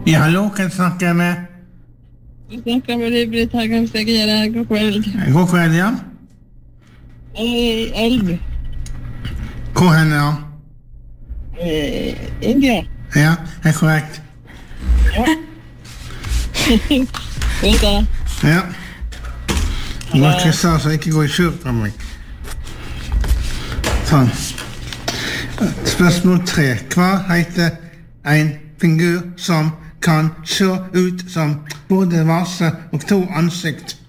Ja, hallo, kan jeg snakke med? Jeg snakker med deg, Britt Hagen Stegere. God kveld. God kveld, ja. Elv. Hvor henne, ja? India. Ja, er korrekt. Ja. Vet du? Ja. Du må ikke sa så ikke gå i skjul fra meg. Sånn. Spørsmål 3. Hva heter en figur som kan se ut som både vase og 2 ansikt?